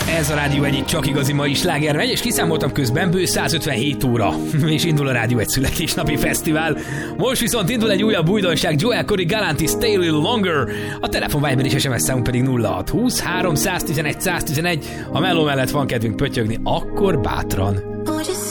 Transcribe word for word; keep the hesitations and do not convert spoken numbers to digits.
Ez a rádió egyik csak igazi mai sláger megy, és kiszámoltam közben bő száz ötvenhét óra, és indul a rádió egy születésnapi fesztivál. Most viszont indul egy újabb újdonság, Joel Corey Galantis Stay a Little Longer, a Telefon Viber és es em es számunk pedig nulla hat húsz három száz tizenegy száz tizenegy. Ha melló mellett van kedvünk pötyögni, akkor bátran.